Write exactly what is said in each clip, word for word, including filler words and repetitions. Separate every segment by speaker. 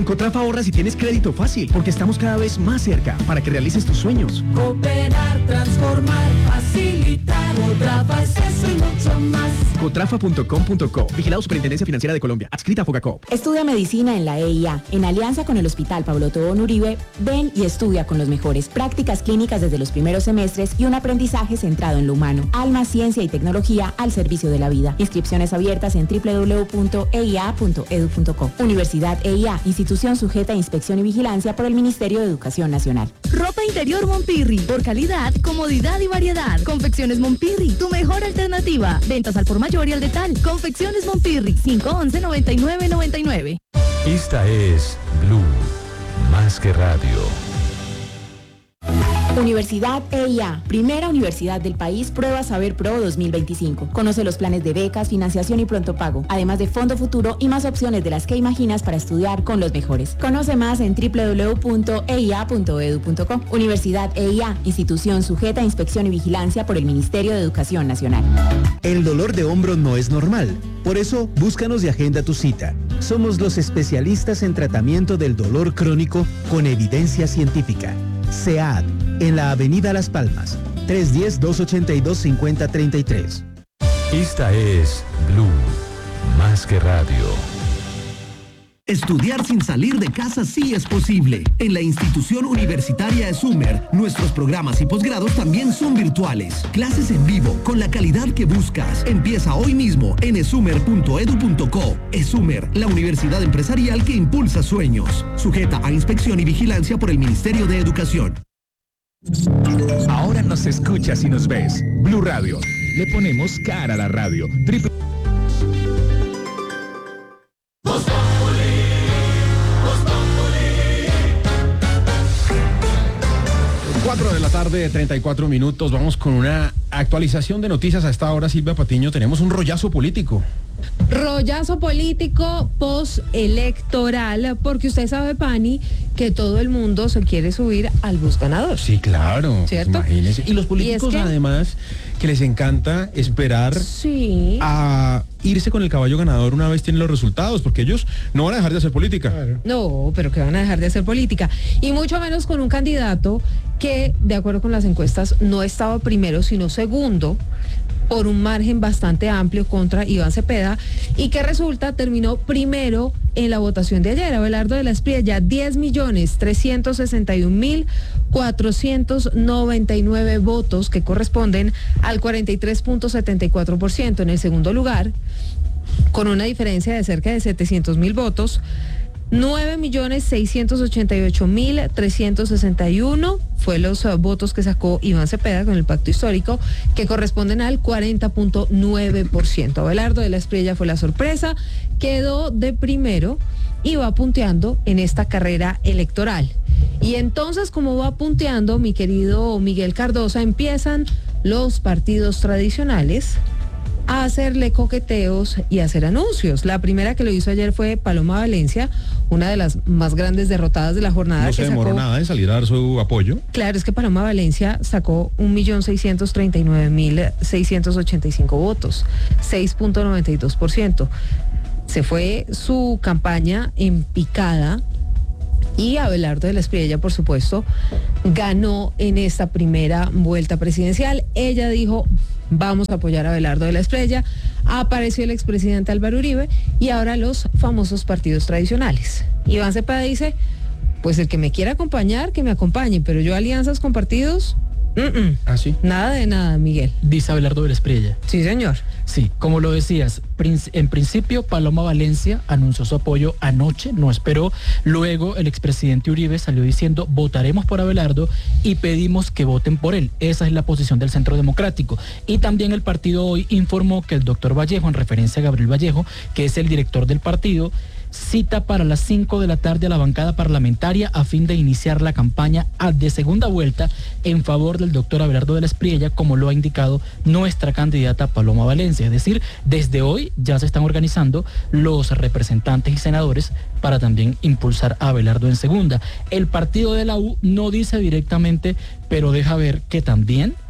Speaker 1: Cotrafa ahorras y tienes crédito fácil, porque estamos cada vez más cerca para que realices tus sueños.
Speaker 2: Cooperar, transformar, facilitar. Cotrafa es eso y mucho más.
Speaker 1: Cotrafa punto com punto co. Vigilado Superintendencia Financiera de Colombia. Adscrita a Fogacop.
Speaker 3: Estudia medicina en la E I A. En alianza con el Hospital Pablo Tobón Uribe, ven y estudia con los mejores. Prácticas clínicas desde los primeros semestres y un aprendizaje centrado en lo humano. Alma, ciencia y tecnología al servicio de la vida. Inscripciones abiertas en doble u doble u doble u punto e i a punto e d u punto co. Universidad E I A, institución sujeta a inspección y vigilancia por el Ministerio de Educación Nacional.
Speaker 4: Ropa interior Monpirri, por calidad, comodidad y variedad. Confecciones Monpirri, tu mejor alternativa. Ventas al por mayor y al detal. Confecciones Monpirri, cinco once, noventa y nueve noventa y nueve.
Speaker 5: Esta es Blue, más que radio.
Speaker 3: Universidad E I A, primera universidad del país, Prueba Saber Pro dos mil veinticinco. Conoce los planes de becas, financiación y pronto pago, además de Fondo Futuro y más opciones de las que imaginas para estudiar con los mejores. Conoce más en doble u doble u doble u punto e i a punto e d u punto co. Universidad E I A, institución sujeta a inspección y vigilancia por el Ministerio de Educación Nacional.
Speaker 6: El dolor de hombro no es normal, por eso búscanos y agenda tu cita. Somos los especialistas en tratamiento del dolor crónico con evidencia científica. S E A D, en la Avenida Las Palmas, tres uno cero, dos ocho dos, cinco cero tres tres.
Speaker 5: Esta es Blue, más que radio.
Speaker 7: Estudiar sin salir de casa sí es posible. En la institución universitaria ESUMER, nuestros programas y posgrados también son virtuales. Clases en vivo, con la calidad que buscas. Empieza hoy mismo en esumer punto e d u punto co. ESUMER, la universidad empresarial que impulsa sueños. Sujeta a inspección y vigilancia por el Ministerio de Educación.
Speaker 8: Ahora nos escuchas y nos ves. Blue Radio. Le ponemos cara a la radio. Triple
Speaker 9: cuatro de la tarde, treinta y cuatro minutos. Vamos con una actualización de noticias a esta hora, Silvia Patiño. Tenemos un rollazo político.
Speaker 10: Rollazo político postelectoral, porque usted sabe, Pani, que todo el mundo se quiere subir al bus ganador.
Speaker 9: Sí, claro.
Speaker 10: ¿Cierto?
Speaker 9: Imagínese. Y los políticos, ¿Y es que? además, que les encanta esperar
Speaker 10: sí.
Speaker 9: a irse con el caballo ganador una vez tienen los resultados, porque ellos no van a dejar de hacer política. Claro.
Speaker 10: No, pero que van a dejar de hacer política. Y mucho menos con un candidato que, de acuerdo con las encuestas, no estaba primero, sino segundo, por un margen bastante amplio contra Iván Cepeda, y que resulta terminó primero en la votación de ayer. Abelardo de la Espriella, diez millones trescientos sesenta y un mil cuatrocientos noventa y nueve votos, que corresponden al cuarenta y tres punto setenta y cuatro por ciento. En el segundo lugar, con una diferencia de cerca de setecientos mil votos, nueve millones seiscientos ochenta y ocho mil trescientos sesenta y uno fue los uh, votos que sacó Iván Cepeda con el pacto histórico, que corresponden al cuarenta punto nueve por ciento. Abelardo de la Espriella fue la sorpresa, quedó de primero y va punteando en esta carrera electoral. Y entonces, como va punteando mi querido Miguel Cardosa, empiezan los partidos tradicionales a hacerle coqueteos y hacer anuncios. La primera que lo hizo ayer fue Paloma Valencia, una de las más grandes derrotadas de la jornada.
Speaker 9: No se demoró
Speaker 10: sacó,
Speaker 9: nada en salir a dar su apoyo.
Speaker 10: Claro, es que Paloma Valencia sacó un millón seiscientos treinta y nueve mil seiscientos ochenta y cinco votos, seis punto noventa y dos por ciento. Se fue su campaña en picada, y Abelardo de la Espriella, por supuesto, ganó en esta primera vuelta presidencial. Ella dijo: vamos a apoyar a Abelardo de la Espriella. Apareció el expresidente Álvaro Uribe y ahora los famosos partidos tradicionales. Iván Cepeda dice: pues el que me quiera acompañar, que me acompañe, pero yo alianzas con partidos, mm-mm.
Speaker 9: ¿Ah, sí?
Speaker 10: Nada de nada, Miguel.
Speaker 11: Dice Abelardo de la Espriella.
Speaker 10: Sí, señor.
Speaker 11: Sí, como lo decías, en principio Paloma Valencia anunció su apoyo anoche, no esperó. Luego el expresidente Uribe salió diciendo: votaremos por Abelardo y pedimos que voten por él. Esa es la posición del Centro Democrático. Y también el partido hoy informó que el doctor Vallejo, en referencia a Gabriel Vallejo, que es el director del partido, cita para las cinco de la tarde a la bancada parlamentaria a fin de iniciar la campaña de segunda vuelta en favor del doctor Abelardo de la Espriella, como lo ha indicado nuestra candidata Paloma Valencia. Es decir, desde hoy ya se están organizando los representantes y senadores para también impulsar a Abelardo en segunda. El partido de la U no dice directamente, pero deja ver que también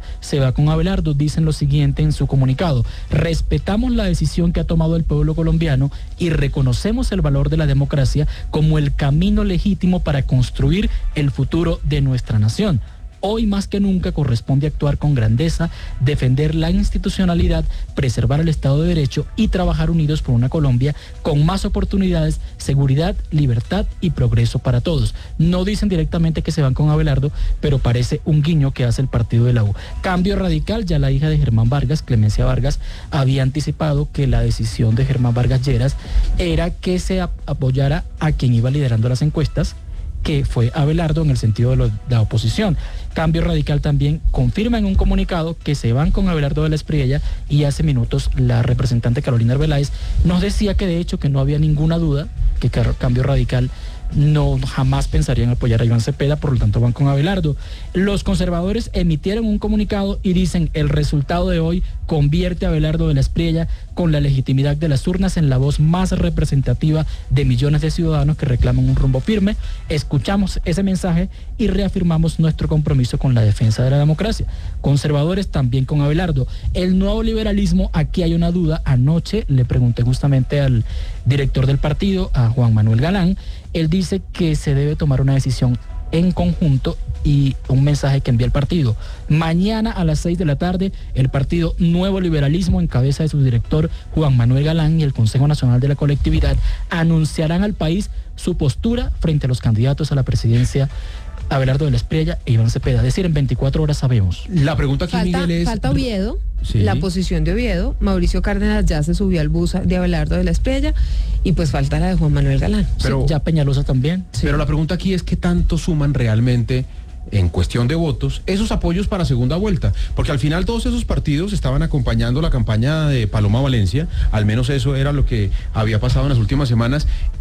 Speaker 11: se va con Abelardo, dicen lo siguiente en su comunicado: respetamos la decisión que ha tomado el pueblo colombiano y reconocemos el valor de la democracia como el camino legítimo para construir el futuro de nuestra nación. Hoy más que nunca corresponde actuar con grandeza, defender la institucionalidad, preservar el Estado de Derecho y trabajar unidos por una Colombia con más oportunidades, seguridad, libertad y progreso para todos. No dicen directamente que se van con Abelardo, pero parece un guiño que hace el partido de la U. Cambio Radical, ya la hija de Germán Vargas, Clemencia Vargas, había anticipado que la decisión de Germán Vargas Lleras era que se apoyara a quien iba liderando las encuestas, que fue Abelardo, en el sentido de lo, la oposición. Cambio Radical también confirma en un comunicado que se van con Abelardo de la Espriella, y hace minutos la representante Carolina Arbeláez nos decía que de hecho que no había ninguna duda que Cambio Radical no jamás pensarían apoyar a Iván Cepeda, por lo tanto van con Abelardo. Los conservadores emitieron un comunicado y dicen: el resultado de hoy convierte a Abelardo de la Espriella con la legitimidad de las urnas en la voz más representativa de millones de ciudadanos que reclaman un rumbo firme. Escuchamos ese mensaje y reafirmamos nuestro compromiso con la defensa de la democracia. Conservadores también con Abelardo. El nuevo liberalismo, aquí hay una duda. Anoche le pregunté justamente al director del partido, a Juan Manuel Galán. Él dice que se debe tomar una decisión en conjunto y un mensaje que envía el partido. Mañana a las seis de la tarde, el partido Nuevo Liberalismo, en cabeza de su director Juan Manuel Galán, y el Consejo Nacional de la Colectividad anunciarán al país su postura frente a los candidatos a la presidencia, Abelardo de la Espriella e Iván Cepeda. Es decir, en veinticuatro horas sabemos.
Speaker 9: La pregunta aquí,
Speaker 10: falta,
Speaker 9: Miguel, es...
Speaker 10: Falta Oviedo,
Speaker 9: sí.
Speaker 10: La posición de Oviedo. Mauricio Cárdenas ya se subió al bus de Abelardo de la Espriella, y pues falta la de Juan Manuel Galán.
Speaker 9: Pero,
Speaker 11: sí, ya Peñalosa también.
Speaker 9: Sí. Pero la pregunta aquí es: ¿qué tanto suman realmente en cuestión de votos esos apoyos para segunda vuelta? Porque al final todos esos partidos estaban acompañando la campaña de Paloma Valencia, al menos eso era lo que había pasado en las últimas semanas,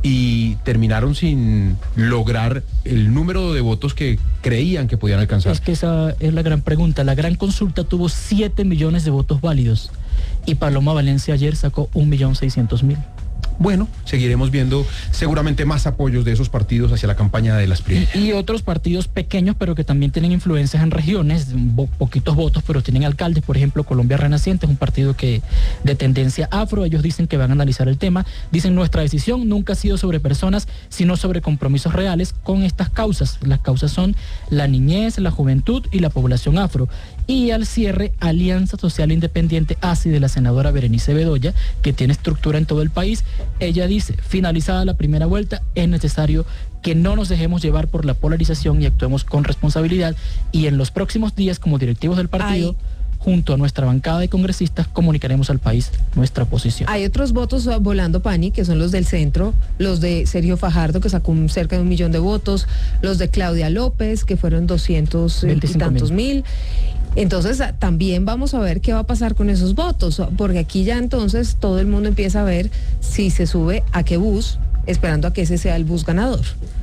Speaker 9: y terminaron sin lograr el número de votos que creían que podían alcanzar.
Speaker 11: Es que esa es la gran pregunta. La gran consulta tuvo siete millones de votos válidos y Paloma Valencia ayer sacó un millón seiscientos mil.
Speaker 9: Bueno, seguiremos viendo seguramente más apoyos de esos partidos hacia la campaña de las Espriella.
Speaker 11: Y otros partidos pequeños, pero que también tienen influencias en regiones, bo- poquitos votos, pero tienen alcaldes. Por ejemplo, Colombia Renaciente es un partido que de tendencia afro. Ellos dicen que van a analizar el tema. Dicen: nuestra decisión nunca ha sido sobre personas, sino sobre compromisos reales con estas causas. Las causas son la niñez, la juventud y la población afro. Y al cierre, Alianza Social Independiente A S I de la senadora Berenice Bedoya, que tiene estructura en todo el país. Ella dice: finalizada la primera vuelta, es necesario que no nos dejemos llevar por la polarización y actuemos con responsabilidad, y en los próximos días, como directivos del partido, Ay. junto a nuestra bancada de congresistas, comunicaremos al país nuestra posición.
Speaker 10: Hay otros votos volando, Pani, que son los del centro, los de Sergio Fajardo, que sacó un, cerca de un millón de votos, los de Claudia López, que fueron doscientos y tantos mil. Entonces también vamos a ver qué va a pasar con esos votos, porque aquí ya entonces todo el mundo empieza a ver si se sube a qué bus, esperando a que ese sea el bus ganador.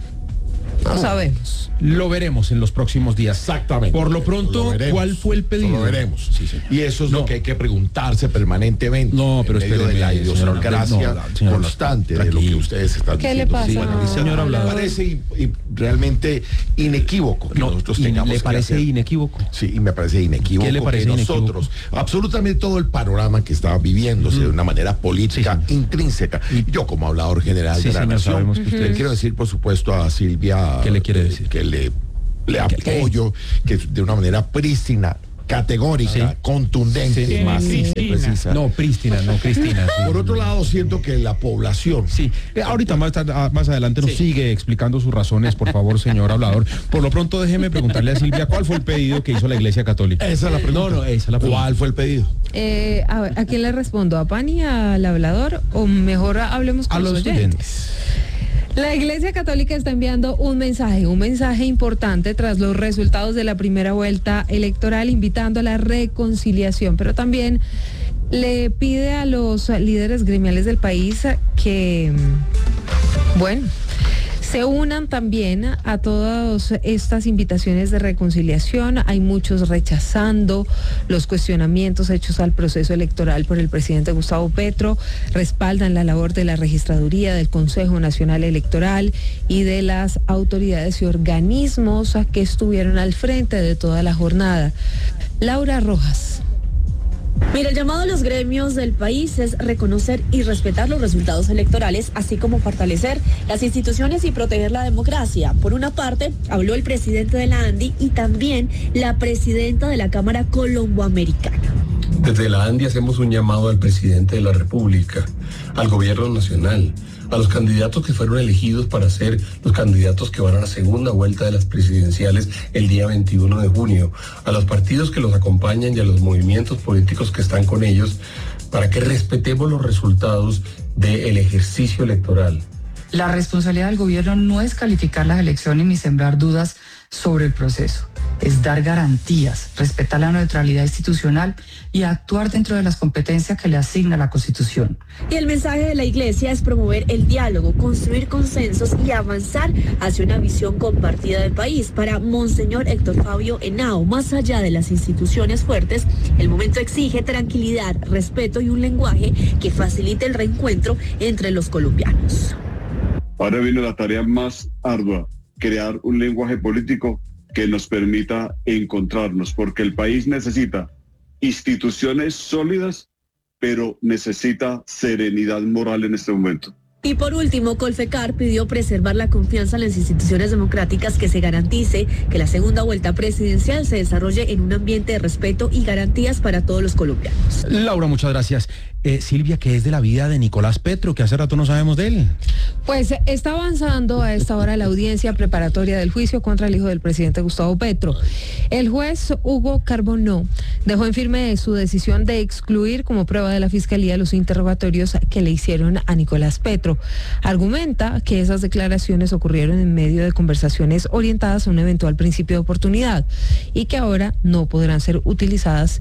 Speaker 10: No sabemos.
Speaker 9: Lo veremos en los próximos días.
Speaker 12: Exactamente.
Speaker 9: Por lo pronto,
Speaker 12: lo
Speaker 9: ¿cuál fue el pedido?
Speaker 12: Lo veremos.
Speaker 9: Sí, sí.
Speaker 12: Y eso es
Speaker 9: no.
Speaker 12: lo que hay que preguntarse permanentemente.
Speaker 9: No, pero
Speaker 12: en medio de la idiosincrasia
Speaker 9: no,
Speaker 12: constante de lo que ustedes están
Speaker 10: ¿Qué
Speaker 12: diciendo.
Speaker 10: le pasa?
Speaker 12: Sí, bueno,
Speaker 10: No,
Speaker 12: señor
Speaker 10: no,
Speaker 12: hablador.
Speaker 10: no.
Speaker 12: Me parece y, y realmente inequívoco que
Speaker 9: no,
Speaker 12: nosotros
Speaker 9: y
Speaker 12: tengamos
Speaker 9: ¿Le
Speaker 12: que
Speaker 9: parece
Speaker 12: hacer.
Speaker 9: inequívoco?
Speaker 12: Sí, y me parece inequívoco
Speaker 9: ¿Qué le parece
Speaker 12: que
Speaker 9: inequívoco?
Speaker 12: nosotros, absolutamente todo el panorama que estaba viviéndose uh-huh. de una manera política sí, intrínseca. Y yo, como hablador general
Speaker 9: sí,
Speaker 12: de la
Speaker 9: señor,
Speaker 12: nación,
Speaker 9: uh-huh.
Speaker 12: le quiero decir, por supuesto, a Silvia.
Speaker 9: ¿Qué le quiere decir?
Speaker 12: Que le, le apoyo, que de una manera prístina, categórica, sí. contundente,
Speaker 9: sí.
Speaker 12: maciza, precisa.
Speaker 9: No, prístina, no, Cristina. Sí.
Speaker 12: Por otro lado, siento que la población...
Speaker 9: Sí, ahorita más, más adelante nos sí. sigue explicando sus razones, por favor, señor hablador. Por lo pronto, déjeme preguntarle a Silvia, ¿cuál fue el pedido que hizo la Iglesia Católica?
Speaker 12: Esa es la pregunta.
Speaker 9: No, no, esa es la pregunta.
Speaker 12: ¿Cuál fue el pedido?
Speaker 10: Eh, a, ver, ¿a quién le respondo? ¿A Pani, al hablador? ¿O mejor hablemos con
Speaker 9: a los oyentes? oyentes.
Speaker 10: La Iglesia Católica está enviando un mensaje, un mensaje importante tras los resultados de la primera vuelta electoral, invitando a la reconciliación, pero también le pide a los líderes gremiales del país que, bueno, se unan también a todas estas invitaciones de reconciliación. Hay muchos rechazando los cuestionamientos hechos al proceso electoral por el presidente Gustavo Petro, respaldan la labor de la Registraduría, del Consejo Nacional Electoral y de las autoridades y organismos que estuvieron al frente de toda la jornada. Laura Rojas.
Speaker 13: Mira, el llamado a los gremios del país es reconocer y respetar los resultados electorales, así como fortalecer las instituciones y proteger la democracia. Por una parte, habló el presidente de la ANDI y también la presidenta de la Cámara Colomboamericana.
Speaker 14: Desde la ANDI hacemos un llamado al presidente de la República, al gobierno nacional, a los candidatos que fueron elegidos para ser los candidatos que van a la segunda vuelta de las presidenciales el día veintiuno de junio, a los partidos que los acompañan y a los movimientos políticos que están con ellos, para que respetemos los resultados del ejercicio electoral.
Speaker 15: La responsabilidad del gobierno no es calificar las elecciones ni sembrar dudas sobre el proceso. Es dar garantías, respetar la neutralidad institucional y actuar dentro de las competencias que le asigna la Constitución.
Speaker 13: Y el mensaje de la Iglesia es promover el diálogo, construir consensos y avanzar hacia una visión compartida del país. Para Monseñor Héctor Fabio Henao, más allá de las instituciones fuertes, el momento exige tranquilidad, respeto y un lenguaje que facilite el reencuentro entre los colombianos.
Speaker 16: Ahora viene la tarea más ardua, crear un lenguaje político que nos permita encontrarnos, porque el país necesita instituciones sólidas, pero necesita serenidad moral en este momento.
Speaker 13: Y por último, Colfecar pidió preservar la confianza en las instituciones democráticas, que se garantice que la segunda vuelta presidencial se desarrolle en un ambiente de respeto y garantías para todos los colombianos.
Speaker 9: Laura, muchas gracias. Eh, Silvia, ¿qué es de la vida de Nicolás Petro, que hace rato no sabemos de él?
Speaker 10: Pues está avanzando a esta hora la audiencia preparatoria del juicio contra el hijo del presidente Gustavo Petro. El juez Hugo Carbonó dejó en firme su decisión de excluir como prueba de la fiscalía los interrogatorios que le hicieron a Nicolás Petro. Argumenta que esas declaraciones ocurrieron en medio de conversaciones orientadas a un eventual principio de oportunidad y que ahora no podrán ser utilizadas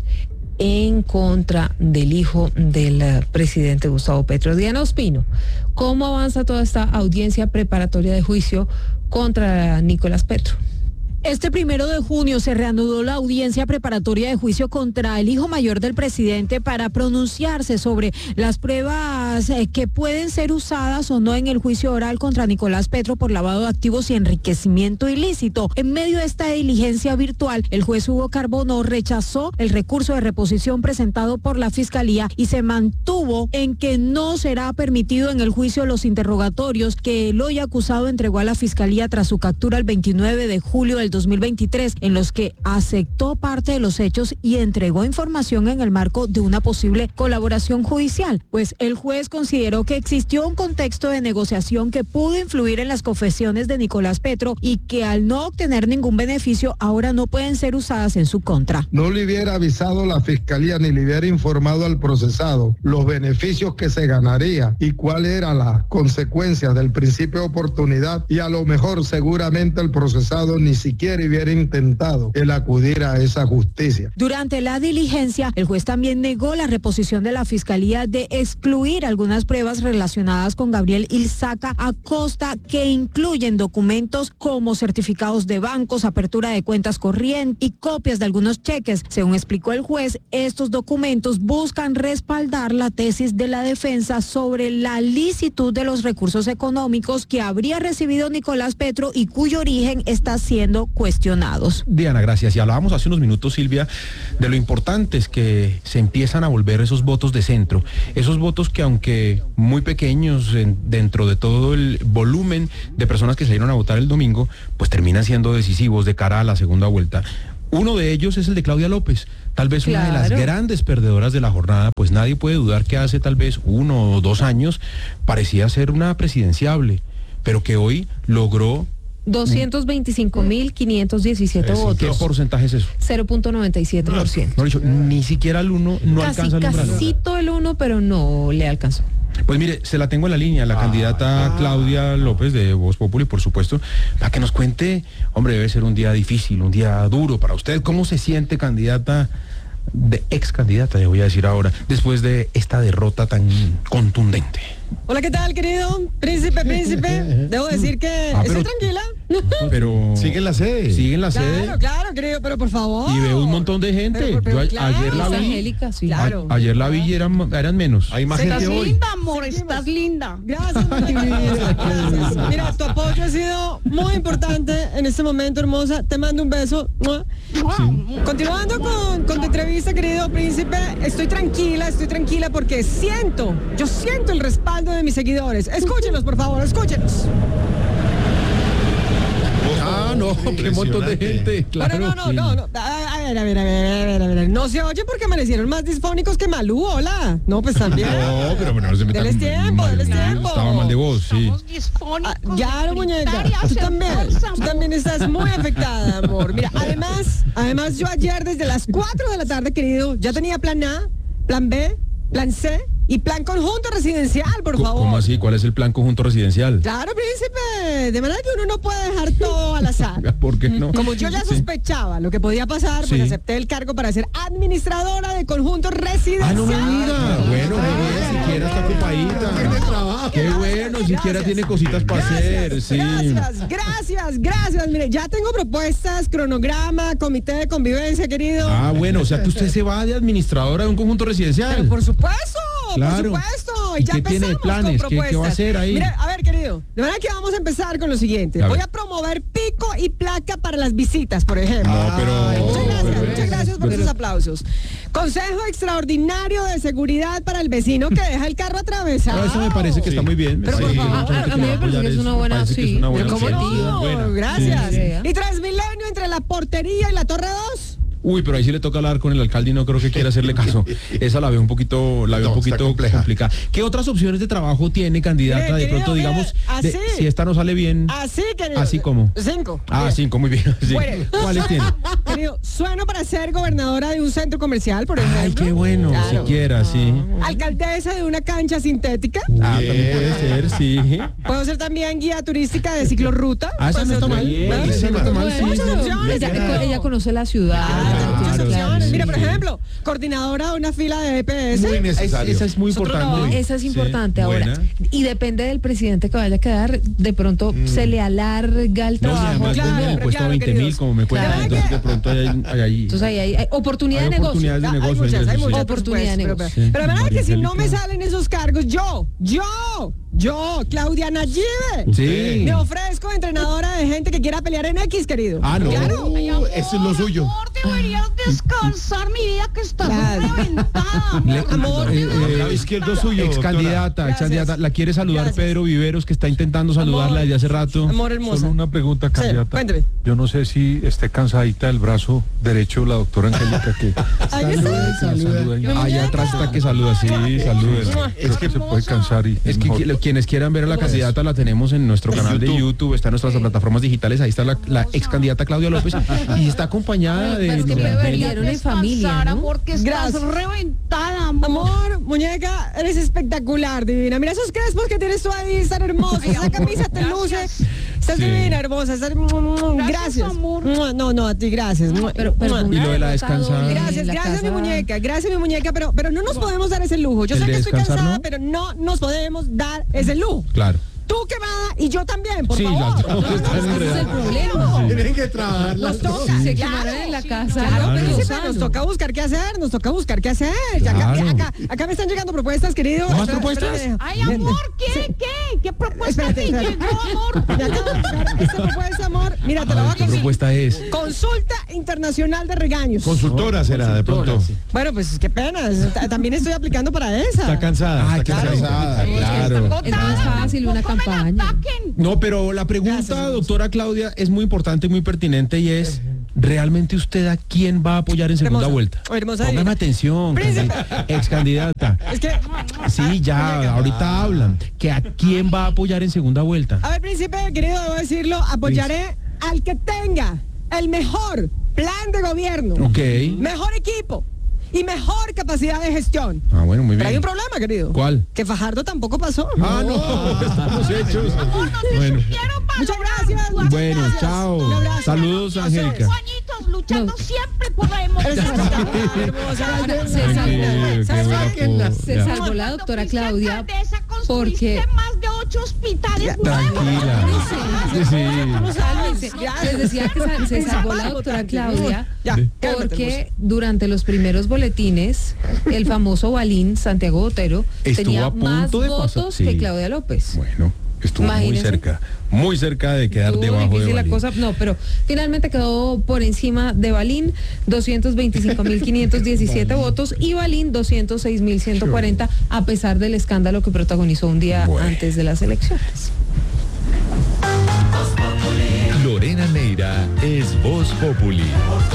Speaker 10: en contra del hijo del uh, presidente Gustavo Petro. Diana Ospino, ¿cómo avanza toda esta audiencia preparatoria de juicio contra Nicolás Petro?
Speaker 17: Este primero de junio se reanudó la audiencia preparatoria de juicio contra el hijo mayor del presidente para pronunciarse sobre las pruebas eh, que pueden ser usadas o no en el juicio oral contra Nicolás Petro por lavado de activos y enriquecimiento ilícito. En medio de esta diligencia virtual, el juez Hugo Carbonó rechazó el recurso de reposición presentado por la Fiscalía y se mantuvo en que no será permitido en el juicio los interrogatorios que el hoy acusado entregó a la Fiscalía tras su captura el veintinueve de julio del dos mil veintitrés, en los que aceptó parte de los hechos y entregó información en el marco de una posible colaboración judicial. Pues el juez consideró que existió un contexto de negociación que pudo influir en las confesiones de Nicolás Petro y que al no obtener ningún beneficio ahora no pueden ser usadas en su contra.
Speaker 18: No le hubiera avisado la Fiscalía ni le hubiera informado al procesado los beneficios que se ganaría y cuáles eran las consecuencias del principio de oportunidad, y a lo mejor seguramente el procesado ni siquiera hubiera intentado el acudir a esa justicia.
Speaker 17: Durante la diligencia, el juez también negó la reposición de la Fiscalía de excluir algunas pruebas relacionadas con Gabriel Ilzaca Acosta, que incluyen documentos como certificados de bancos, apertura de cuentas corrientes y copias de algunos cheques. Según explicó el juez, estos documentos buscan respaldar la tesis de la defensa sobre la licitud de los recursos económicos que habría recibido Nicolás Petro y cuyo origen está siendo cuestionados.
Speaker 9: Diana, gracias. Y hablábamos hace unos minutos, Silvia, de lo importante es que se empiezan a volver esos votos de centro, esos votos que, aunque muy pequeños en, dentro de todo el volumen de personas que salieron a votar el domingo, pues terminan siendo decisivos de cara a la segunda vuelta. Uno de ellos es el de Claudia López, tal vez una claro. de las grandes perdedoras de la jornada, pues nadie puede dudar que hace tal vez uno o dos años parecía ser una presidenciable, pero que hoy logró
Speaker 10: doscientos veinticinco mil quinientos diecisiete votos.
Speaker 9: ¿Qué porcentaje es eso?
Speaker 10: cero punto noventa y siete por ciento.
Speaker 9: No, no, no, ni siquiera el uno no
Speaker 10: casi,
Speaker 9: alcanza el umbral.
Speaker 10: Casito el uno, pero no le alcanzó.
Speaker 9: Pues mire, se la tengo en la línea, la ah, candidata ah. Claudia López de Voz Populi, por supuesto, para que nos cuente, hombre, debe ser un día difícil, un día duro para usted. ¿Cómo se siente, candidata, de ex candidata, le voy a decir ahora, después de esta derrota tan contundente?
Speaker 19: Hola, ¿qué tal, querido? Príncipe, príncipe. Debo decir que
Speaker 9: ah,
Speaker 19: estoy tranquila.
Speaker 9: Pero
Speaker 12: sigue en la sede.
Speaker 9: Sigue en la sede.
Speaker 17: Claro, claro, querido, pero por favor.
Speaker 9: Y veo un montón de gente.
Speaker 17: Pero, pero,
Speaker 9: Yo a-
Speaker 17: claro.
Speaker 9: ayer la vi.
Speaker 10: Angélica, sí.
Speaker 17: Claro.
Speaker 9: A- ayer la vi y eran, eran menos.
Speaker 12: Hay más gente hoy.
Speaker 19: linda, amor, estás linda.
Speaker 17: Gracias, gracias, gracias. Mira, tu apoyo ha sido muy importante en este momento, hermosa. Te mando un beso. Continuando con, con tu entrevista, querido príncipe, estoy tranquila, estoy tranquila porque siento, yo siento el respaldo de mis seguidores. Escúchenos, por favor, escúchenos.
Speaker 9: Ah, no, qué montón de gente. Claro.
Speaker 17: Bueno, no, no,
Speaker 9: sí.
Speaker 17: no, no. A, a ver, a ver, a ver, a ver, a ver. No se oye porque amanecieron más disfónicos que Malú, hola. No, pues también.
Speaker 9: No, pero bueno, no se metan.
Speaker 17: Deles tiempo,
Speaker 9: mal-
Speaker 17: deles tiempo.
Speaker 9: Estaba mal de voz, sí.
Speaker 17: Ah, ya, muñeca. Tú también. Tú también estás muy afectada, amor. Mira, además, además yo ayer desde las cuatro de la tarde, querido, ya tenía plan A, plan B, plan C y plan conjunto residencial, por
Speaker 9: Co-
Speaker 17: favor.
Speaker 9: ¿Cómo así? ¿Cuál es el plan conjunto residencial?
Speaker 17: Claro, príncipe. De manera que uno no puede dejar todo al azar.
Speaker 9: ¿Por qué no?
Speaker 17: Como yo ya
Speaker 9: Sí.
Speaker 17: sospechaba lo que podía pasar, pues
Speaker 9: Sí.
Speaker 17: acepté el cargo para ser administradora de conjunto residencial.
Speaker 9: Ah, no me diga. Bueno, qué bien, siquiera está ocupadita. Qué bueno, siquiera tiene cositas para hacer. Sí.
Speaker 17: Gracias, gracias, gracias. Mire, ya tengo propuestas, cronograma, comité de convivencia, querido.
Speaker 9: Ah, bueno, o sea que usted se va de administradora de un conjunto residencial.
Speaker 17: Pero por supuesto,
Speaker 9: Claro.
Speaker 17: por supuesto.
Speaker 9: ¿Y
Speaker 17: Y ya
Speaker 9: qué tiene de
Speaker 17: empezamos
Speaker 9: planes?
Speaker 17: con
Speaker 9: ¿Qué- qué va a
Speaker 17: propuestas.
Speaker 9: hacer ahí?
Speaker 17: Mire, a ver, querido, de verdad que vamos a empezar con lo siguiente.
Speaker 9: A
Speaker 17: Voy
Speaker 9: ver.
Speaker 17: a promover pico y placa para las visitas, por ejemplo.
Speaker 9: No, pero-
Speaker 17: Ay, muchas gracias,
Speaker 9: pero-
Speaker 17: muchas gracias por
Speaker 9: pero-
Speaker 17: sus aplausos. Consejo extraordinario de seguridad para el vecino que deja el carro atravesado.
Speaker 9: No, eso me parece que está muy bien. Me
Speaker 10: Pero por
Speaker 9: parece que
Speaker 10: favor,
Speaker 9: mucha gente
Speaker 10: a- a mí
Speaker 9: va
Speaker 10: me parece
Speaker 9: apoyar
Speaker 10: que es
Speaker 9: eso.
Speaker 10: una
Speaker 9: Me
Speaker 10: buena-
Speaker 9: parece que
Speaker 10: sí,
Speaker 9: es una buena
Speaker 10: ¿cómo
Speaker 9: opción.
Speaker 10: no?
Speaker 9: Buena.
Speaker 17: Gracias.
Speaker 9: Sí.
Speaker 17: ¿Y Transmilenio entre la portería y la Torre dos?
Speaker 9: Uy, pero ahí sí le toca hablar con el alcalde y no creo que quiera hacerle caso. Esa la veo un poquito, la veo
Speaker 12: No,
Speaker 9: un
Speaker 12: está
Speaker 9: poquito
Speaker 12: compleja.
Speaker 9: complicada. ¿Qué otras opciones de trabajo tiene, candidata?
Speaker 17: Mire,
Speaker 9: De
Speaker 17: querido,
Speaker 9: pronto,
Speaker 17: mire,
Speaker 9: digamos,
Speaker 17: así.
Speaker 9: de- si esta no sale bien.
Speaker 17: Así, querido.
Speaker 9: ¿Así como?
Speaker 17: Cinco.
Speaker 9: Ah,
Speaker 17: Mire.
Speaker 9: cinco, muy bien. Sí.
Speaker 17: Bueno.
Speaker 9: ¿Cuáles tiene?
Speaker 17: Querido, sueno para ser gobernadora de un centro comercial, por ejemplo.
Speaker 9: Ay, qué bueno,
Speaker 17: Claro.
Speaker 9: siquiera, sí.
Speaker 17: Alcaldesa de una cancha sintética.
Speaker 9: Ah, también puede ser, sí.
Speaker 17: Puedo ser también guía turística de ciclorruta.
Speaker 9: Ah, esa no está mal.
Speaker 17: ¿Verdad?
Speaker 9: Esa no está mal, sí,
Speaker 17: Muchas
Speaker 9: sí.
Speaker 17: opciones,
Speaker 10: Ella,
Speaker 17: querido.
Speaker 10: ella conoce la ciudad.
Speaker 17: Muchas
Speaker 9: Claro,
Speaker 17: opciones.
Speaker 9: sí.
Speaker 17: Mira, por ejemplo, coordinadora de una fila de E P S.
Speaker 12: Muy necesario.
Speaker 9: Esa es muy
Speaker 10: Nosotros
Speaker 9: importante.
Speaker 10: no, esa es
Speaker 9: Sí,
Speaker 10: importante ahora.
Speaker 9: buena.
Speaker 10: Y depende del presidente que vaya a quedar, de pronto se le alarga el
Speaker 9: No, y
Speaker 10: trabajo.
Speaker 9: además
Speaker 17: Claro,
Speaker 9: venden el
Speaker 17: pero
Speaker 9: puesto a
Speaker 17: claro,
Speaker 9: veinte mil,
Speaker 17: queridos.
Speaker 9: como me cuentan.
Speaker 10: Claro.
Speaker 9: Entonces, de pronto hay, hay ahí.
Speaker 10: Entonces ahí hay, hay oportunidad
Speaker 9: Hay
Speaker 10: de negocio.
Speaker 9: oportunidades de
Speaker 17: Ah, hay
Speaker 9: negocio.
Speaker 17: muchas, hay
Speaker 9: ingresos, sí.
Speaker 17: muchas,
Speaker 10: Oportunidad de
Speaker 17: pero,
Speaker 10: negocio.
Speaker 17: pero,
Speaker 9: Sí,
Speaker 17: pero verdad
Speaker 9: María
Speaker 17: que si no me
Speaker 9: Angélica.
Speaker 17: salen esos cargos, yo, yo, yo, Claudia Nayibe,
Speaker 9: Sí.
Speaker 17: me ofrezco entrenadora de gente que quiera pelear en X, querido.
Speaker 9: Ah, no.
Speaker 17: Claro.
Speaker 12: Uh, eso es lo suyo.
Speaker 19: Amor, deberías descansar, mi vida, que estás
Speaker 17: Claro.
Speaker 19: reventada.
Speaker 9: Le-
Speaker 17: Amor,
Speaker 9: eh, eh,
Speaker 12: Lado izquierdo suyo,
Speaker 9: ex candidata, ex
Speaker 17: Gracias.
Speaker 9: candidata, la quiere saludar
Speaker 17: Gracias.
Speaker 9: Pedro Viveros, que está intentando saludarla
Speaker 17: Amor.
Speaker 9: desde hace rato.
Speaker 17: Amor hermosa.
Speaker 20: Solo una pregunta,
Speaker 17: Sí,
Speaker 20: candidata.
Speaker 17: cuénteme.
Speaker 20: Yo no sé si esté cansadita del brazo derecho la doctora Angélica que
Speaker 17: Ahí está.
Speaker 20: saluda ahí.
Speaker 9: Ah, allá atrás está que saluda, sí, saluda.
Speaker 20: Es que se puede cansar y
Speaker 9: Es que
Speaker 20: mejor.
Speaker 9: qui- quienes quieran ver a la candidata la tenemos en nuestro canal de YouTube, está en nuestras plataformas digitales, ahí está la, la ex candidata Claudia López y está acompañada de...
Speaker 10: Pero es que
Speaker 9: de-
Speaker 10: perdieron en familia,
Speaker 19: Descansar,
Speaker 10: ¿no?
Speaker 19: amor, que estás
Speaker 17: Gracias.
Speaker 19: reventada, amor.
Speaker 17: Amor, muñeca, eres espectacular, divina. Mira esos crespos que tienes tú ahí, están hermosos. Esa camisa te luce. Estás
Speaker 9: Sí.
Speaker 17: divina, hermosa. Estás... Gracias.
Speaker 19: Gracias, amor.
Speaker 17: No, no, a ti, gracias.
Speaker 10: Pero, pero
Speaker 9: Y lo de la descansada.
Speaker 17: Gracias, gracias mi muñeca, gracias mi muñeca, pero, pero no nos podemos dar ese lujo. Yo
Speaker 9: ¿El
Speaker 17: sé
Speaker 9: de
Speaker 17: que estoy
Speaker 9: descansar,
Speaker 17: cansada,
Speaker 9: no?
Speaker 17: pero no nos podemos dar ese lujo.
Speaker 9: Claro.
Speaker 17: Tú quemada y yo también, por
Speaker 9: Sí,
Speaker 17: favor.
Speaker 9: las dos
Speaker 17: No,
Speaker 9: están
Speaker 17: no, ese es el
Speaker 9: enredadas.
Speaker 17: problema.
Speaker 12: Tienen que trabajar
Speaker 17: Nos
Speaker 12: las
Speaker 17: toca,
Speaker 12: dos.
Speaker 10: Se
Speaker 17: claro.
Speaker 10: quemaron en la casa.
Speaker 17: Claro,
Speaker 9: Claro.
Speaker 17: príncipe,
Speaker 10: Sano.
Speaker 17: nos toca buscar qué hacer, nos toca buscar qué hacer. Ya acá,
Speaker 9: Claro.
Speaker 17: acá, acá me están llegando propuestas, querido.
Speaker 9: ¿Más
Speaker 17: Espera,
Speaker 9: propuestas?
Speaker 17: espérate.
Speaker 19: Ay, amor, ¿qué? ¿Qué? ¿Qué propuesta
Speaker 17: Espérate,
Speaker 19: te
Speaker 17: espérate.
Speaker 19: llegó, amor?
Speaker 17: Me acabo de buscar esta propuesta, amor. Mira, te la voy a
Speaker 9: ¿Qué
Speaker 17: decir.
Speaker 9: propuesta es?
Speaker 17: Consulta Internacional de Regaños.
Speaker 12: Consultora será, de pronto.
Speaker 17: Bueno, pues qué pena. T- También estoy aplicando para esa.
Speaker 12: Está cansada.
Speaker 9: Ay,
Speaker 12: está
Speaker 9: qué
Speaker 12: cansada.
Speaker 9: Claro.
Speaker 10: Es más fácil una campaña.
Speaker 9: No, pero la pregunta, doctora Claudia, es muy importante y muy pertinente y es, ¿realmente usted a quién va a apoyar en segunda
Speaker 17: Hermosa.
Speaker 9: vuelta?
Speaker 17: Hermosa
Speaker 9: Póngame
Speaker 17: divina.
Speaker 9: atención,
Speaker 17: Príncipe.
Speaker 9: ex candidata.
Speaker 17: Es que,
Speaker 9: Sí, ya, ahorita hablan. ¿Que a quién va a apoyar en segunda vuelta?
Speaker 17: a ver, príncipe, querido, debo decirlo, apoyaré al que tenga el mejor plan de gobierno,
Speaker 9: Ok.
Speaker 17: mejor equipo y mejor capacidad de gestión.
Speaker 9: Ah, bueno, muy
Speaker 17: Pero hay
Speaker 9: bien.
Speaker 17: un problema, querido.
Speaker 9: ¿Cuál?
Speaker 17: Que Fajardo tampoco pasó.
Speaker 9: Ah, no, estamos hechos. Bueno,
Speaker 17: Muchas gracias. muchas
Speaker 9: bueno,
Speaker 17: gracias.
Speaker 9: chao.
Speaker 17: Un abrazo.
Speaker 9: Saludos, Angélica.
Speaker 19: Juanitos luchando siempre por la
Speaker 17: Eres
Speaker 19: democracia.
Speaker 17: hermosa.
Speaker 10: Ahora, se salvó,
Speaker 9: Qué buena po-
Speaker 10: se
Speaker 9: ya.
Speaker 10: salvó la doctora Claudia
Speaker 19: Alcaldesa,
Speaker 10: porque
Speaker 19: construiste más de ocho hospitales nuevos.
Speaker 9: Tranquila. Sí, sí.
Speaker 17: ¿Cómo sabes?
Speaker 10: Sí, les decía que sa- se salvó la doctora Claudia porque durante los primeros boletines el famoso Balín, Santiago Botero,
Speaker 9: Estuvo
Speaker 10: tenía
Speaker 9: a punto
Speaker 10: más
Speaker 9: de
Speaker 10: votos
Speaker 9: pasar, sí.
Speaker 10: que Claudia López.
Speaker 9: Bueno, estuvo muy
Speaker 10: Imagínense.
Speaker 9: cerca, muy cerca de quedar
Speaker 10: Estuvo
Speaker 9: debajo de
Speaker 10: difícil la
Speaker 9: Balín.
Speaker 10: cosa, no, pero finalmente quedó por encima de Balín, doscientos veinticinco mil quinientos diecisiete votos y Balín doscientos seis mil ciento cuarenta, a pesar del escándalo que protagonizó un día
Speaker 9: Bueno.
Speaker 10: antes de las elecciones.
Speaker 5: Lorena Neira es Voz Populi.